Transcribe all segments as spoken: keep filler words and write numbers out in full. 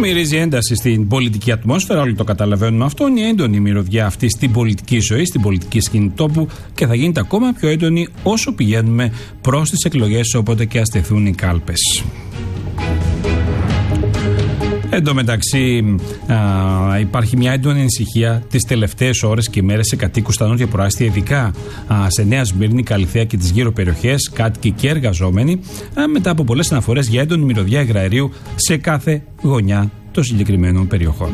Μυρίζει ένταση στην πολιτική ατμόσφαιρα, όλοι το καταλαβαίνουμε αυτό. Είναι η έντονη μυρωδιά αυτή στην πολιτική ζωή, στην πολιτική σκηνή τόπου και θα γίνεται ακόμα πιο έντονη όσο πηγαίνουμε προς τις εκλογές, όποτε και αστεθούν οι κάλπες. Εν τω μεταξύ, α, υπάρχει μια έντονη ανησυχία τις τελευταίες ώρες και ημέρες σε κατοίκους στα νότια προάστια, ειδικά α, σε Νέα Σμύρνη, Καλιθέα και τις γύρω περιοχές, κάτοικοι και εργαζόμενοι, α, μετά από πολλές αναφορές για έντονη μυρωδιά υγραερίου σε κάθε γωνιά των συγκεκριμένων περιοχών.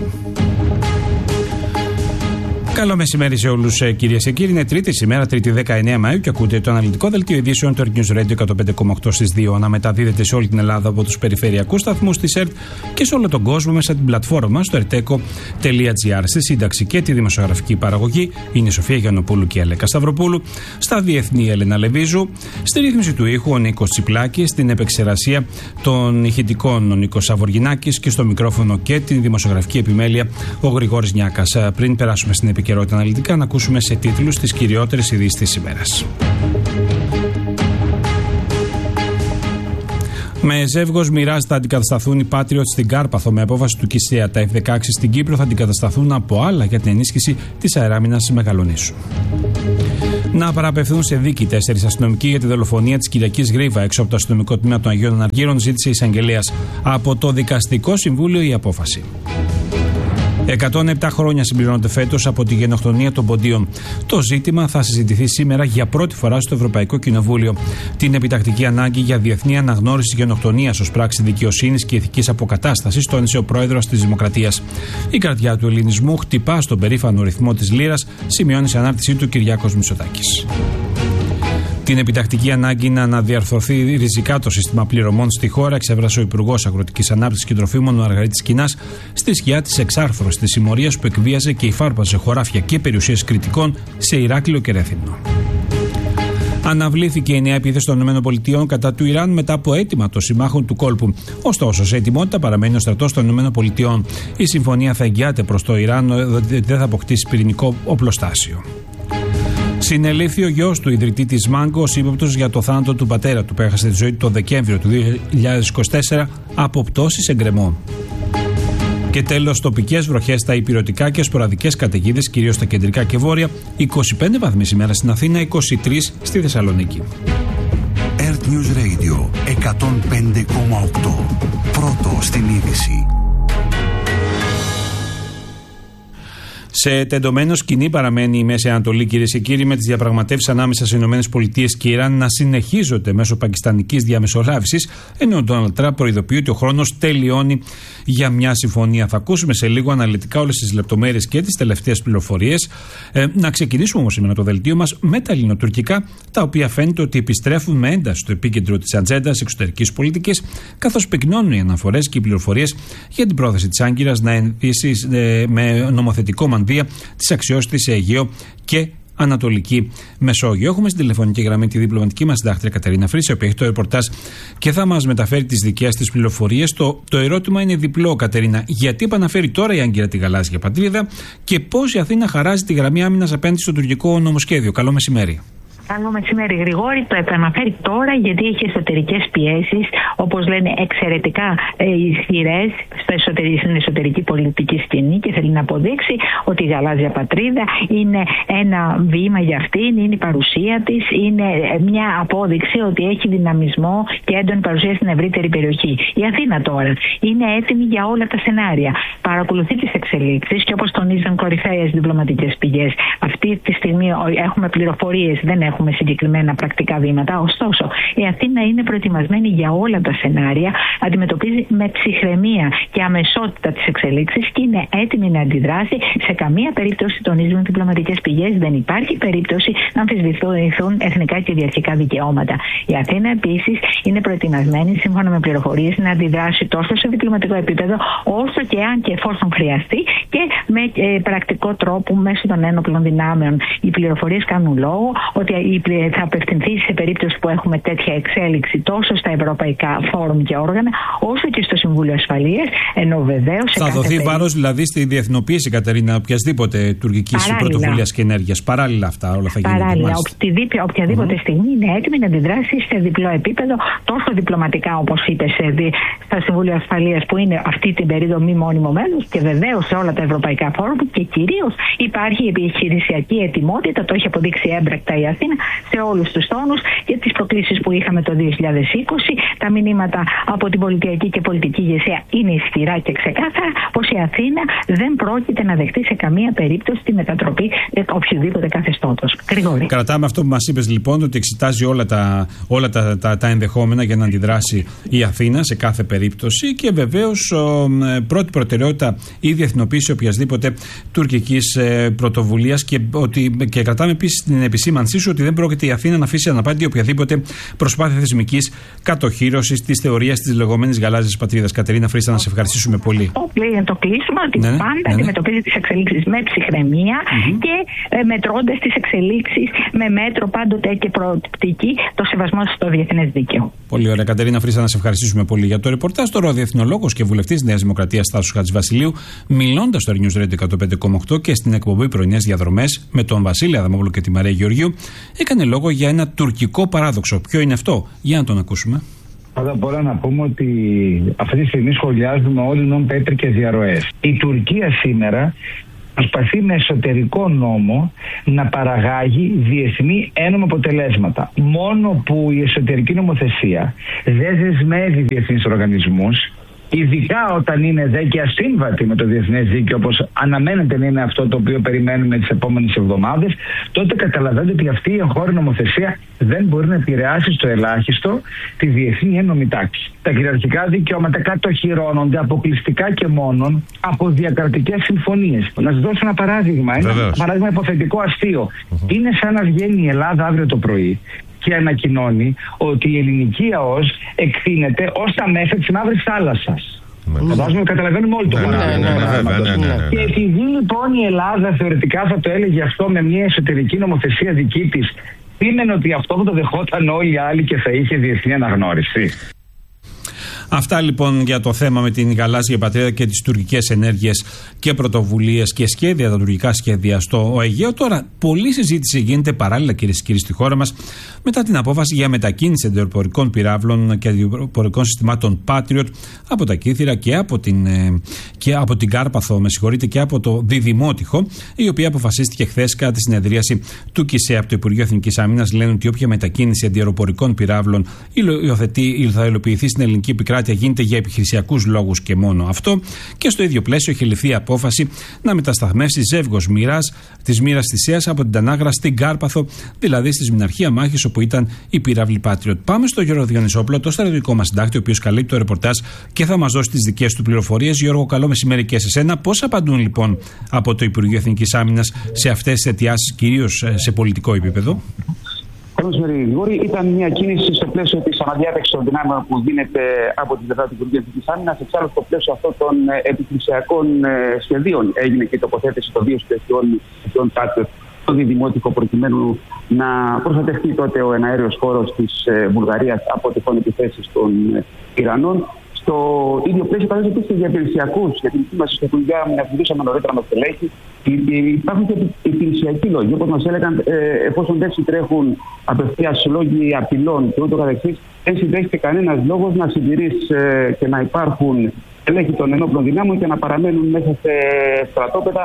Καλό μεσημέρι σε όλους, κυρίες και κύριοι. Είναι Τρίτη σήμερα, Τρίτη δεκαεννέα Μαΐου, και ακούτε το αναλυτικό δελτίο ειδήσεων του Earth News Radio εκατόν πέντε κόμμα οκτώ στις δύο. Αναμεταδίδεται σε όλη την Ελλάδα από τους περιφερειακούς σταθμούς της ΕΡΤ και σε όλο τον κόσμο μέσα από την πλατφόρμα μας στο ερτέκο τελεία τζι άρ. Στη σύνταξη και τη δημοσιογραφική παραγωγή είναι η Σοφία Γιαννοπούλου και η Αλέκα Σταυροπούλου. Στα διεθνή, η Έλενα Λεβίζου. Στη ρύθμιση του ήχου ο Νίκος Τσιπλάκης. Στην επεξεργασία των ηχητικών ο Νίκος Σαβοργινάκης. Και στο μικρόφωνο και την δημοσιογραφική επιμέλεια ο Γρηγόρης Νιάκας. Πριν περάσουμε στην επικαιρότητα αναλυτικά, να ακούσουμε σε τίτλους τις κυριότερες ειδήσεις της ημέρας. Με ζεύγος μοιράς θα αντικατασταθούν οι Patriot στην Κάρπαθο. Με απόφαση του ΚΙΣΕΑ, τα εφ δεκαέξι στην Κύπρο θα αντικατασταθούν από άλλα για την ενίσχυση της αεράμινας Μεγαλονήσου. Να παραπευθούν σε δίκη τέσσερις αστυνομικοί για τη δολοφονία της Κυριακής Γρίβα έξω από το αστυνομικό τμήμα των Αγίων Αναργύρων, ζήτησε η εισαγγελέας. Από το Δικαστικό Συμβούλιο η απόφαση. εκατόν επτά χρόνια συμπληρώνονται φέτος από τη γενοκτονία των Ποντίων. Το ζήτημα θα συζητηθεί σήμερα για πρώτη φορά στο Ευρωπαϊκό Κοινοβούλιο. Την επιτακτική ανάγκη για διεθνή αναγνώριση γενοκτονίας ως πράξη δικαιοσύνης και ηθικής αποκατάστασης τόνισε ο πρόεδρος της Δημοκρατίας. Η καρδιά του ελληνισμού χτυπά στον περήφανο ρυθμό της λίρας, σημειώνει σε ανάρτησή του Κυριάκος Μητσοτάκης. Την επιτακτική ανάγκη να αναδιαρθρωθεί ριζικά το σύστημα πληρωμών στη χώρα εξέφρασε ο Υπουργός Αγροτικής Ανάπτυξης και Τροφίμων, ο Μαργαρίτης Κινάς, στη σκιά της εξάρθρωσης της συμμορίας που εκβίαζε και υφάρπαζε χωράφια και περιουσίες κριτικών σε Ηράκλειο και Ρέθυμνο. Αναβλήθηκε η νέα επίθεση των ΗΠΑ κατά του Ιράν μετά από αίτημα των συμμάχων του κόλπου. Ωστόσο, σε ετοιμότητα παραμένει ο στρατός των ΗΠΑ. Η συμφωνία θα εγγυάται προς το Ιράν ότι δεν θα αποκτήσει πυρηνικό οπλοστάσιο. Συνελήφθη ο γιος του ιδρυτή της Μάγκο, ύποπτος για το θάνατο του πατέρα του που έχασε τη ζωή του το Δεκέμβριο του δύο χιλιάδες είκοσι τέσσερα από πτώση σε γκρεμό. Και τέλος, τοπικές βροχές στα ηπειρωτικά και σποραδικές καταιγίδες, κυρίως στα κεντρικά και βόρεια. είκοσι πέντε βαθμοί σήμερα στην Αθήνα, είκοσι τρεις στη Θεσσαλονίκη. Earth News Radio εκατόν πέντε κόμμα οκτώ. Πρώτο στην είδηση. Σε τεντωμένο σκηνή παραμένει η Μέση Ανατολή, κυρίες και κύριοι, με τις διαπραγματεύσεις ανάμεσα στις ΗΠΑ και Ιράν να συνεχίζονται μέσω πακιστανικής διαμεσολάβησης, ενώ ο Ντόναλντ Τραμπ προειδοποιεί ότι ο χρόνος τελειώνει για μια συμφωνία. Θα ακούσουμε σε λίγο αναλυτικά όλες τις λεπτομέρειες και τις τελευταίες πληροφορίες. Ε, να ξεκινήσουμε όμως σήμερα το δελτίο μας με τα ελληνοτουρκικά, τα οποία φαίνεται ότι επιστρέφουν με ένταση στο επίκεντρο της ατζέντας εξωτερικής πολιτικής, καθώς πυκνώνουν οι αναφορές και οι πληροφορίες για την πρόθεση της Άγκυρας να ενδύσει ε, με νομοθετικό μανδύα της αξιώσης σε Αιγαίο και Ανατολική Μεσόγειο. Έχουμε στην τηλεφωνική γραμμή τη διπλωματική μας συντάκτρια Κατερίνα Φρύση, η οποία έχει το ρεπορτάζ και θα μας μεταφέρει τις δικές της πληροφορίες. Το, το ερώτημα είναι διπλό, Κατερίνα. Γιατί επαναφέρει τώρα η Άγκυρα τη γαλάζια πατρίδα και πώς η Αθήνα χαράζει τη γραμμή άμυνας απέναντι στο τουρκικό νομοσχέδιο? Καλό μεσημέρι. Καλό μεσημέρι, Γρηγόρη. Το επαναφέρει τώρα γιατί έχει εσωτερικές πιέσεις, όπως λένε, εξαιρετικά ε, ισχυρές στην εσωτερική πολιτική σκηνή και θέλει να αποδείξει ότι η γαλάζια πατρίδα είναι ένα βήμα για αυτήν, είναι η παρουσία της, είναι μια απόδειξη ότι έχει δυναμισμό και έντονη παρουσία στην ευρύτερη περιοχή. Η Αθήνα τώρα είναι έτοιμη για όλα τα σενάρια. Παρακολουθεί τις εξελίξεις και όπως τονίζουν κορυφαίες διπλωματικές πηγές, αυτή τη στιγμή έχουμε πληροφορίες, δεν έχουμε με συγκεκριμένα πρακτικά βήματα. Ωστόσο, η Αθήνα είναι προετοιμασμένη για όλα τα σενάρια, αντιμετωπίζει με ψυχραιμία και αμεσότητα τις εξελίξεις και είναι έτοιμη να αντιδράσει. Σε καμία περίπτωση, τονίζουν διπλωματικές πηγές, δεν υπάρχει περίπτωση να αμφισβητηθούν εθνικά και κυριαρχικά δικαιώματα. Η Αθήνα επίσης είναι προετοιμασμένη, σύμφωνα με πληροφορίες, να αντιδράσει τόσο σε διπλωματικό επίπεδο, όσο και αν και εφόσον χρειαστεί και με ε, πρακτικό τρόπο μέσω των ένοπλων δυνάμεων. Οι πληροφορίες κάνουν λόγο ότι θα απευθυνθεί σε περίπτωση που έχουμε τέτοια εξέλιξη τόσο στα ευρωπαϊκά φόρουμ και όργανα, όσο και στο Συμβούλιο Ασφαλείας. Ενώ βεβαίως. Θα δοθεί περί... βάρος δηλαδή στη διεθνοποίηση, Κατερίνα, οποιασδήποτε τουρκική πρωτοβουλία και ενέργεια. Παράλληλα αυτά όλα θα γίνουν. Παράλληλα, οποιαδήποτε, οποιαδήποτε mm-hmm. στιγμή είναι έτοιμη να αντιδράσει σε διπλό επίπεδο, τόσο διπλωματικά όπως είπε στα Συμβούλια Ασφαλείας που είναι αυτή την περίοδο μη μόνιμο μέλος, και βεβαίως σε όλα τα ευρωπαϊκά φόρουμ, και κυρίως υπάρχει η επιχειρησιακή ετοιμότητα, το έχει αποδείξει έμπρακτα η Αθήνα σε όλους τους τόνους και τις προκλήσεις που είχαμε το δύο χιλιάδες είκοσι. Τα μηνύματα από την πολιτική και πολιτική ηγεσία είναι ισχυρά και ξεκάθαρα πως η Αθήνα δεν πρόκειται να δεχτεί σε καμία περίπτωση τη μετατροπή οποιοδήποτε καθεστώτος. Γρηγόρη. Κρατάμε αυτό που μας είπες λοιπόν, ότι εξετάζει όλα τα, όλα τα, τα, τα ενδεχόμενα για να αντιδράσει η Αθήνα σε κάθε περίπτωση, και βεβαίως πρώτη προτεραιότητα η διεθνοποίηση οποιασδήποτε τουρκικής ε, πρωτοβουλίας, και, ότι, και κρατάμε επίσης την επισήμανσή σου ότι δεν πρόκειται η Αθήνα να αφήσει αναπάντητη οποιαδήποτε προσπάθεια θεσμικής κατοχύρωσης της θεωρίας της λεγόμενης γαλάζιας πατρίδας. Κατερίνα Φρίστα, να σε ευχαριστήσουμε πολύ. Το, το κλείσουμε ότι ναι, ναι, πάντα ναι, ναι. αντιμετωπίζει τις εξελίξεις με ψυχραιμία mm-hmm. και ε, μετρώντας τις εξελίξεις με μέτρο πάντοτε και προοπτική το σεβασμό στο διεθνές δίκαιο. Πολύ ωραία. Κατερίνα Φρίστα, να σε ευχαριστήσουμε πολύ για το ρεπορτάζ. Τώρα ο διεθνολόγος και βουλευτής της Νέας Δημοκρατίας Τάσος Χατζηβασιλείου, μιλώντας στο News Radio εκατόν πέντε κόμμα οκτώ και στην εκπομπή Πρωινές Διαδρομές με τον Βασίλη Αδαμόπουλο και τη Μαρία Γεωργίου, έκανε λόγο για ένα τουρκικό παράδοξο. Ποιο είναι αυτό? Για να τον ακούσουμε. Πρώτα απ' όλα να πούμε ότι αυτή τη στιγμή σχολιάζουμε όλοι νον πέτρικες διαρροές. Η Τουρκία σήμερα προσπαθεί με εσωτερικό νόμο να παραγάγει διεθνή ένομα αποτελέσματα. Μόνο που η εσωτερική νομοθεσία δεν δεσμεύει διεθνείς οργανισμούς, ειδικά όταν είναι δε και ασύμβατη με το διεθνές δίκαιο, όπως αναμένεται να είναι αυτό το οποίο περιμένουμε τις επόμενες εβδομάδες, τότε καταλαβαίνετε ότι αυτή η εγχώρια νομοθεσία δεν μπορεί να επηρεάσει στο ελάχιστο τη διεθνή ένομη τάξη. Τα κυριαρχικά δικαιώματα κατοχυρώνονται αποκλειστικά και μόνον από διακρατικές συμφωνίες. Να σας δώσω ένα παράδειγμα, ένα παράδειγμα υποθετικό αστείο. Mm-hmm. Είναι σαν να βγαίνει η Ελλάδα αύριο το πρωί και ανακοινώνει ότι η ελληνική ΑΟΣ εκθύνεται ως τα μέσα της Μαύρης Θάλασσας. Φαντάζομαι καταλαβαίνουμε όλοι το παράδειγμα. Και επειδή λοιπόν η Ελλάδα θεωρητικά θα το έλεγε αυτό με μια εσωτερική νομοθεσία δική της, σήμαινε ότι αυτό θα το δεχόταν όλοι οι άλλοι και θα είχε διεθνή αναγνώριση. Αυτά λοιπόν για το θέμα με την γαλάζια πατρίδα και τις τουρκικές ενέργειες και πρωτοβουλίες και σχέδια, τα τουρκικά σχέδια στο Αιγαίο. Τώρα, πολλή συζήτηση γίνεται παράλληλα, κυρίες και κύριοι, στη χώρα μας μετά την απόφαση για μετακίνηση αντιεροπορικών πυράβλων και αντιεροπορικών συστημάτων Patriot από τα Κύθυρα και από την, και από την Κάρπαθο, με συγχωρείτε, και από το Διδημότυχο, η οποία αποφασίστηκε χθες κατά τη συνεδρίαση του ΚΙΣΕ από το Υπουργείο Εθνικής Άμυνας. Λένε ότι όποια μετακίνηση αντιεροπορικών πυράβλων θα υλοποιηθεί στην ελληνική επικράτεια γίνεται για επιχειρησιακούς λόγους και μόνο αυτό. Και στο ίδιο πλαίσιο έχει ληφθεί η απόφαση να μετασταθμεύσει ζεύγος μοίρας της μοίρας Θησίας από την Τανάγρα στην Κάρπαθο, δηλαδή στη Σμηναρχία Μάχης όπου ήταν η πυράβλη Patriot. Πάμε στο Γιώργο Διονυσόπουλο, το στρατιωτικό μας συντάκτη, ο οποίος καλύπτει το ρεπορτάζ και θα μας δώσει τις δικές του πληροφορίες. Γιώργο, καλό μεσημέρι και σε σένα. Πώς απαντούν λοιπόν από το Υπουργείο Εθνικής Άμυνας σε αυτές τις αιτιάσεις, κυρίως σε πολιτικό επίπεδο? Γρηγόρη, ήταν μια κίνηση στο πλαίσιο τη αναδιάταξη των δυνάμεων που γίνεται από την πλευρά του Υπουργείου Εθνικής Άμυνας. Εξάλλου, στο πλαίσιο αυτών των επιχειρησιακών σχεδίων έγινε και η τοποθέτηση των δύο σχεδίων Patriot στο Διδημότυχο, προκειμένου να προστατευτεί τότε ο εναέριος χώρος της Βουλγαρίας από τυχόν επιθέσεις των Ιρανών. Στο ίδιο πλαίσιο, καθώς επίσης για υπηρεσιακούς, για την μας στο Υπουργείο Άμυνας, μιλήσαμε νωρίτερα με το στελέχη, υπάρχουν και υπηρεσιακοί λόγοι. Όπως μας έλεγαν, εφόσον δεν συντρέχουν απευθείας λόγοι απειλών και ούτω καθεξής, δεν συντρέχεται κανένας λόγος να συντηρείς και να υπάρχουν στελέχη των ενόπλων δυνάμεων και να παραμένουν μέσα σε στρατόπεδα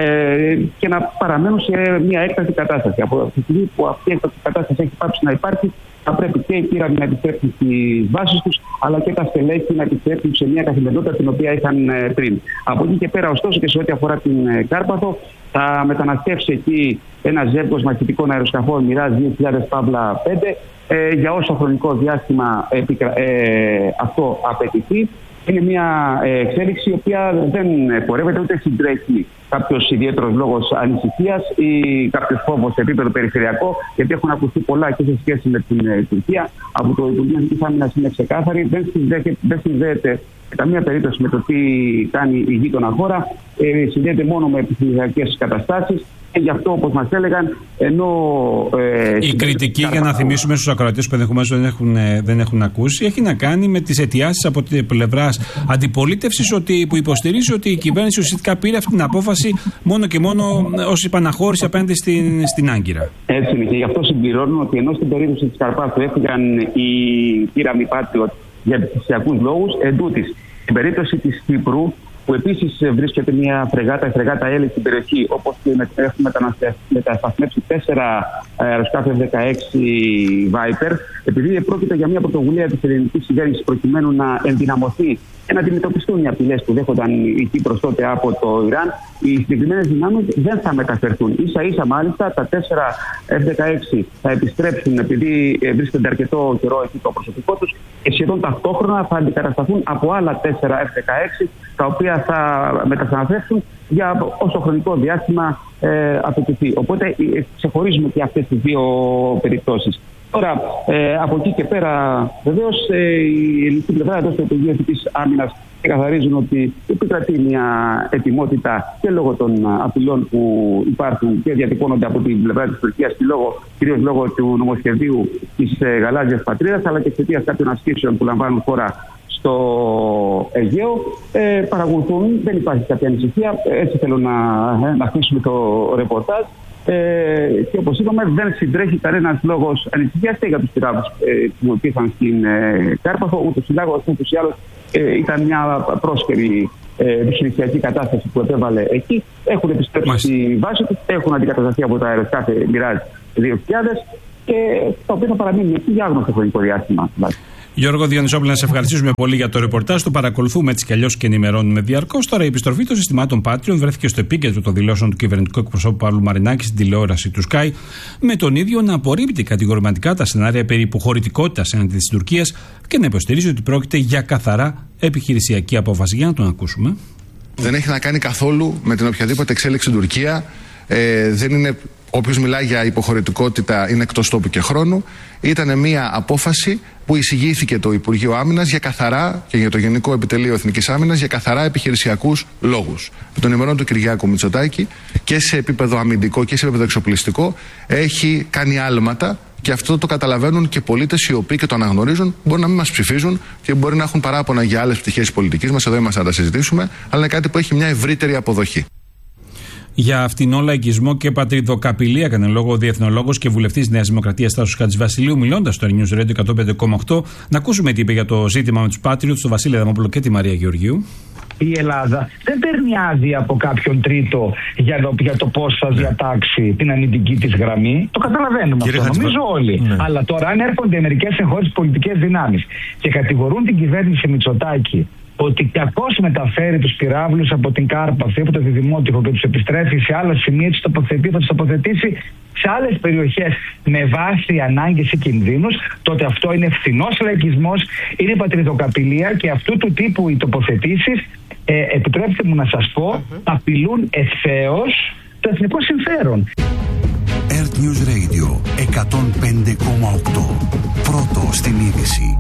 και να παραμένουν σε μια έκτακτη κατάσταση. Από τη στιγμή που αυτή η έκτακτη κατάσταση έχει πάψει να υπάρχει, θα πρέπει και οι πύραυλοι να επιστρέψουν στις βάσεις τους, αλλά και τα στελέχη να επιστρέψουν σε μια καθημερινότητα την οποία είχαν πριν. Από εκεί και πέρα, ωστόσο, και σε ό,τι αφορά την Κάρπαθο, θα μεταναστεύσει εκεί ένα ζεύγος μαχητικών αεροσκαφών Mirage δύο χιλιάδες πέντε ε, για όσο χρονικό διάστημα επικρα... ε, αυτό απαιτηθεί. Είναι μια εξέλιξη η οποία δεν πορεύεται ούτε συντρέχει κάποιος ιδιαίτερος λόγος ανησυχίας ή κάποιος φόβος σε επίπεδο περιφερειακό, γιατί έχουν ακουστεί πολλά και σε σχέση με την Τουρκία. Από το Υπουργείο Εθνικής Άμυνας είναι ξεκάθαρη, δεν συνδέεται, δεν συνδέεται σε καμία περίπτωση με το τι κάνει η γείτονα χώρα, ε, συνδέεται μόνο με επιχειρησιακές καταστάσεις. Και γι' αυτό, όπως μας έλεγαν, ενώ. Ε, η κριτική, για να θυμίσουμε στους ακροατές που ενδεχομένως δεν έχουν, δεν έχουν ακούσει, έχει να κάνει με τις αιτιάσεις από την πλευρά αντιπολίτευσης, ότι, που υποστηρίζει ότι η κυβέρνηση ουσιαστικά πήρε αυτή την απόφαση μόνο και μόνο ως υπαναχώρηση απέναντι στην, στην Άγκυρα. Έτσι είναι. Και γι' αυτό συμπληρώνω ότι ενώ στην περίπτωση της Καρπάθου έφυγαν οι πύραμοι Patriot για επιχειρησιακούς λόγους, εντούτοις στην περίπτωση της Κύπρου, που επίσης βρίσκεται μια φρεγάτα, η φρεγάτα Έλλη στην περιοχή, όπως και έχουμε μετασταθμεύσει τέσσερα αεροσκάφη εφ δεκαέξι Viper, επειδή πρόκειται για μια πρωτοβουλία της ελληνικής κυβέρνησης προκειμένου να ενδυναμωθεί και να αντιμετωπιστούν οι απειλές που δέχονταν η Κύπρος τότε από το Ιράν, οι συγκεκριμένες δυνάμεις δεν θα μεταφερθούν. Ίσα ίσα μάλιστα τα τέσσερα εφ δεκαέξι θα επιστρέψουν, επειδή βρίσκονται αρκετό καιρό εκεί το προσωπικό τους, και σχεδόν ταυτόχρονα θα αντικατασταθούν από άλλα τέσσερα εφ δεκαέξι, τα οποία θα μετασταθμεύσουν για όσο χρονικό διάστημα ε, απαιτηθεί. Οπότε ε, ξεχωρίζουμε και αυτές τις δύο περιπτώσεις. Τώρα, ε, από εκεί και πέρα, βεβαίως, ε, η ελληνική πλευρά εδώ στο Υπουργείο Εθνικής Άμυνας καθαρίζουν ότι επικρατεί μια ετοιμότητα και λόγω των απειλών που υπάρχουν και διατυπώνονται από την πλευρά της Τουρκίας και λόγω, κυρίως λόγω του νομοσχεδίου της ε, Γαλάζιας Πατρίδας, αλλά και εξαιτίας κάποιων ασκήσεων που λαμβάνουν χώρα στο Αιγαίο, ε, παρακολουθούν, δεν υπάρχει κάποια ανησυχία. Έτσι θέλω να, ε, να αφήσουμε το ρεπορτάζ. Ε, και όπως είπαμε, δεν συντρέχει κανένας λόγος ανησυχίας και για τους πυράβλους ε, που υπήρχαν στην ε, Κάρπαθο. Ούτως ή άλλως ε, ήταν μια πρόσκαιρη επιχειρησιακή κατάσταση που επέβαλε εκεί. Έχουν επιστρέψει στη βάση τους, έχουν αντικατασταθεί από τα αεροσκάφη Mirage δύο χιλιάδες και τα οποία θα παραμείνουν εκεί για άγνωστο χρονικό διάστημα. Γιώργο Διονυσόπουλε, να σε ευχαριστήσουμε πολύ για το ρεπορτάζ. Το παρακολουθούμε έτσι κι αλλιώς και ενημερώνουμε διαρκώς. Τώρα, η επιστροφή των συστημάτων Patriot βρέθηκε στο επίκεντρο των δηλώσεων του κυβερνητικού εκπροσώπου Παύλου Μαρινάκη στην τηλεόραση του Sky, με τον ίδιο να απορρίπτει κατηγορηματικά τα σενάρια περί υποχωρητικότητας έναντι της Τουρκίας και να υποστηρίζει ότι πρόκειται για καθαρά επιχειρησιακή απόφαση. Για να τον ακούσουμε. Δεν έχει να κάνει καθόλου με την οποιαδήποτε εξέλιξη στην Τουρκία. Ε, δεν είναι. Όποιος μιλάει για υποχωρητικότητα είναι εκτός τόπου και χρόνου. Ήταν μια απόφαση που εισηγήθηκε το Υπουργείο Άμυνας για καθαρά και για το Γενικό Επιτελείο Εθνικής Άμυνας για καθαρά επιχειρησιακούς λόγους. Με τον ημερών του Κυριάκου Μητσοτάκη και σε επίπεδο αμυντικό και σε επίπεδο εξοπλιστικό έχει κάνει άλματα και αυτό το καταλαβαίνουν και πολίτες οι οποίοι και το αναγνωρίζουν. Μπορεί να μην μας ψηφίζουν και μπορεί να έχουν παράπονα για άλλες πτυχές της πολιτικής μας. Εδώ είμαστε να τα συζητήσουμε, αλλά είναι κάτι που έχει μια ευρύτερη αποδοχή. Για αυτινό λαϊκισμό και πατριδοκαπηλεία έκανε λόγο ο διεθνολόγος και βουλευτής της Νέας Δημοκρατίας Τάσος Χατζηβασιλείου, μιλώντας στο News Radio εκατόν πέντε κόμμα οκτώ. Να ακούσουμε τι είπε για το ζήτημα με τους Patriots, τον Βασίλη Αδαμόπουλο και τη Μαρία Γεωργίου. Η Ελλάδα δεν παίρνει άδεια από κάποιον τρίτο για το, για το πώς θα διατάξει την αμυντική της γραμμή. Το καταλαβαίνουμε αυτό, Χατζηβα... νομίζω όλοι. Ναι. Αλλά τώρα, αν έρχονται μερικές εγχώριες πολιτικές δυνάμεις και κατηγορούν την κυβέρνηση Μητσοτάκη ότι κακώς μεταφέρει τους πυράβλους από την Κάρπαθο, από το Διδημότυχο και τους επιστρέφει σε άλλα σημεία, τους τοποθετεί, θα τους τοποθετήσει σε άλλες περιοχές με βάση ανάγκες ή κινδύνους, τότε αυτό είναι φθηνός λαϊκισμός, είναι πατριδοκαπηλεία και αυτού του τύπου οι τοποθετήσεις, ε, επιτρέψτε μου να σας πω, απειλούν ευθέως το εθνικό συμφέρον. Earth News Radio εκατόν πέντε κόμμα οκτώ. Πρώτο στην είδηση.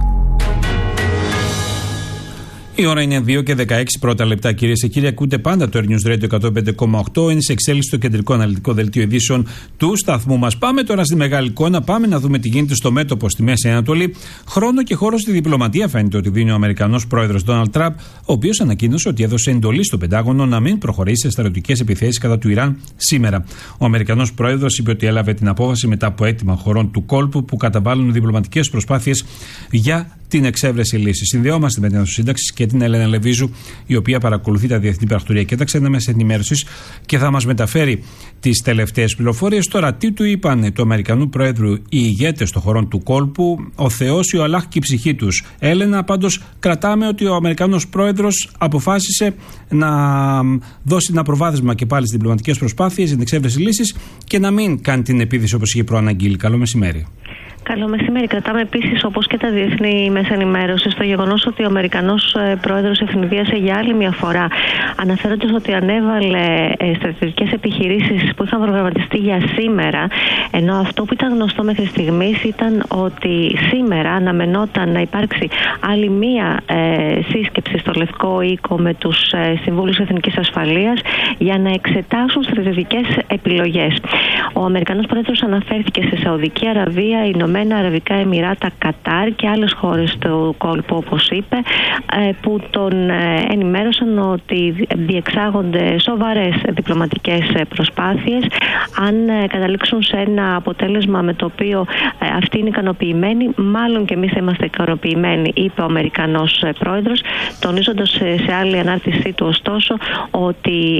Η ώρα είναι δύο και δεκαέξι πρώτα λεπτά, κυρίες και κύριοι. Ακούτε πάντα το Air News Radio εκατόν πέντε κόμμα οκτώ. Είναι σε εξέλιξη το κεντρικό αναλυτικό δελτίο ειδήσεων του σταθμού μας. Πάμε τώρα στη μεγάλη εικόνα. Πάμε να δούμε τι γίνεται στο μέτωπο στη Μέση Ανατολή. Χρόνο και χώρο στη διπλωματία φαίνεται ότι δίνει ο Αμερικανός πρόεδρος Ντόναλντ Τραμπ, ο οποίος ανακοίνωσε ότι έδωσε εντολή στο Πεντάγωνο να μην προχωρήσει σε στρατιωτικές επιθέσεις κατά του Ιράν σήμερα. Ο Αμερικανός πρόεδρος είπε ότι έλαβε την απόφαση μετά από αίτημα χωρών του κόλπου που καταβάλουν διπλωματικές προσπάθειες για την εξέβρεση λύση. Συνδεόμαστε με την Ασοσύνταξη και την Έλενα Λεβίζου, η οποία παρακολουθεί τα διεθνή πρακτορία και τα ξένα μέσα ενημέρωσης και θα μας μεταφέρει τις τελευταίες πληροφορίες. Τώρα, τι του είπαν του Αμερικανού Πρόεδρου οι ηγέτες των χωρών του κόλπου, ο Θεός, ο Αλλάχ και η ψυχή τους. Έλενα, πάντως, κρατάμε ότι ο Αμερικανός Πρόεδρος αποφάσισε να δώσει ένα προβάδισμα και πάλι στις διπλωματικές προσπάθειες για την εξέβρεση λύσης και να μην κάνει την επίθεση όπως είχε προαναγγείλει. Καλό μεσημέρι. Καλό μεσημέρι. Κρατάμε επίσης, όπως και τα διεθνή μέσα ενημέρωσης, το γεγονός ότι ο Αμερικανός πρόεδρος ευνηδίασε για άλλη μια φορά, αναφέροντας ότι ανέβαλε στρατιωτικές επιχειρήσεις που είχαν προγραμματιστεί για σήμερα, ενώ αυτό που ήταν γνωστό μέχρι στιγμής ήταν ότι σήμερα αναμενόταν να υπάρξει άλλη μία ε, σύσκεψη στο Λευκό Οίκο με τους ε, Συμβούλους Εθνικής Ασφαλείας για να εξετάσουν στρατιωτικές επιλογές. Ο Αμερικανός πρόεδρος αναφέρθηκε σε Σαουδική Αραβία, Ηνωμένα Αραβικά Εμιράτα, Κατάρ και άλλες χώρες του κόλπου, όπως είπε, που τον ενημέρωσαν ότι διεξάγονται σοβαρές διπλωματικές προσπάθειες. Αν καταλήξουν σε ένα αποτέλεσμα με το οποίο αυτοί είναι ικανοποιημένοι, μάλλον και εμείς είμαστε ικανοποιημένοι, είπε ο Αμερικανός πρόεδρος, τονίζοντας σε άλλη ανάρτησή του ωστόσο ότι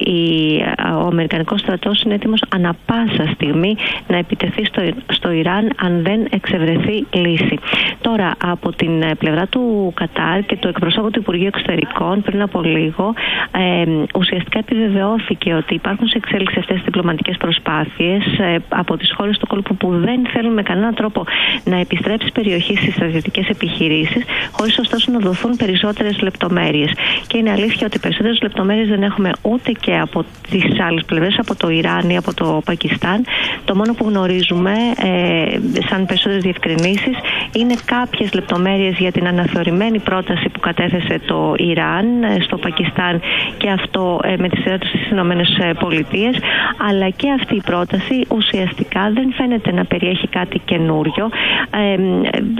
ο Αμερικανικός στρατός είναι έτοιμος ανα πάσα στιγμή να επιτεθεί στο, στο Ιράν αν δεν εξευρεθεί λύση. Τώρα, από την πλευρά του Κατάρ και του εκπροσώπου του Υπουργείου Εξωτερικών πριν από λίγο, ε, ουσιαστικά επιβεβαιώθηκε ότι υπάρχουν σε εξέλιξη αυτές τις διπλωματικές προσπάθειες ε, από τις χώρες του κόλπου που δεν θέλουν με κανέναν τρόπο να επιστρέψει περιοχή στις στρατιωτικές επιχειρήσεις, χωρίς ωστόσο να δοθούν περισσότερες λεπτομέρειες. Και είναι αλήθεια ότι περισσότερες λεπτομέρειες δεν έχουμε ούτε και από τις άλλες πλευρές, από το Ιράν ή από το Πακιστάν. Το μόνο που γνωρίζουμε, ε, σαν περισσότερες διευκρινήσεις, είναι κάποιες λεπτομέρειες για την αναθεωρημένη πρόταση που κατέθεσε το Ιράν στο Πακιστάν και αυτό ε, με τη σειρά του στις Ηνωμένες Πολιτείες, αλλά και αυτή η πρόταση ουσιαστικά δεν φαίνεται να περιέχει κάτι καινούριο. Ε, ε,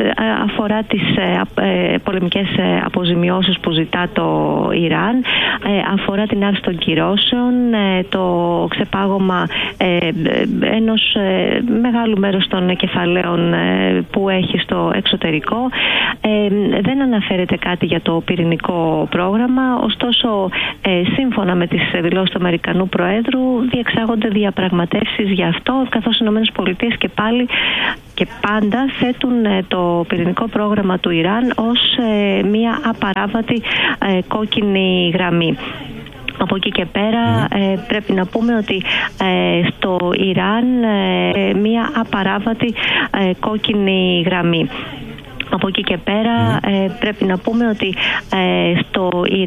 αφορά τις ε, ε, πολεμικές αποζημιώσεις που ζητά το Ιράν, ε, αφορά την άρση των κυρώσεων, ε, το ξεπάγωμα ε, ενός ε, μεγάλου μέρους των κεφαλαίων ε, που έχει στο εξωτερικό. Ε, δεν αναφέρεται κάτι για το πυρηνικό πρόγραμμα, ωστόσο ε, σύμφωνα με τις δηλώσεις του Αμερικανού Προέδρου διεξάγονται διαπραγματεύσεις για αυτό, καθώς οι ΗΠΑ και πάλι και πάντα θέτουν ε, το πυρηνικό πρόγραμμα του Ιράν ως ε, μια απαράβατη ε, κόκκινη γραμμή. Από εκεί και πέρα ε, πρέπει να πούμε ότι ε, στο Ιράν ε, μια απαράβατη ε, κόκκινη γραμμή. Από εκεί και πέρα ε, πρέπει να πούμε ότι ε, στο Ιράν